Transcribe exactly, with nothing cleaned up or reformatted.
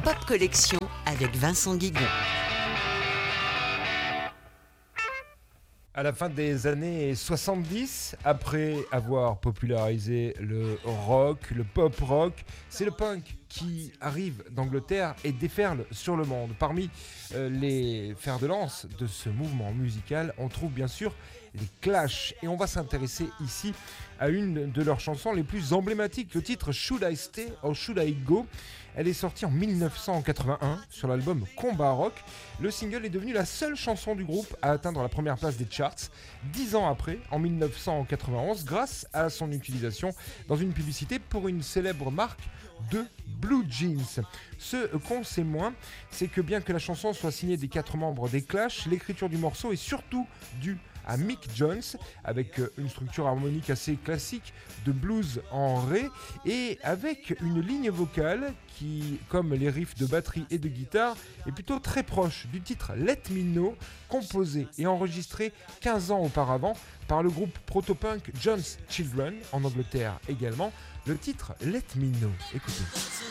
Pop Collection avec Vincent Guigon. À la fin des années soixante-dix, après avoir popularisé le rock, le pop rock, c'est le punk qui arrive d'Angleterre et déferle sur le monde. Parmi euh, les fers de lance de ce mouvement musical, on trouve bien sûr les Clash. Et on va s'intéresser ici à une de leurs chansons les plus emblématiques, le titre Should I Stay or Should I Go ? Elle est sortie en dix-neuf cent quatre-vingt-un sur l'album Combat Rock. Le single est devenu la seule chanson du groupe à atteindre la première place des charts dix ans après, en dix-neuf cent quatre-vingt-onze, grâce à son utilisation dans une publicité pour une célèbre marque de blue jeans. Ce qu'on sait moins, c'est que bien que la chanson soit signée des quatre membres des Clash, l'écriture du morceau est surtout due à Mick Jones, avec une structure harmonique assez classique de blues en ré et avec une ligne vocale qui, comme les riffs de batterie et de guitare, est plutôt très proche du titre Let Me Know, composé et enregistré quinze ans auparavant par le groupe proto-punk John's Children, en Angleterre également. Le titre Let Me Know, écoutez.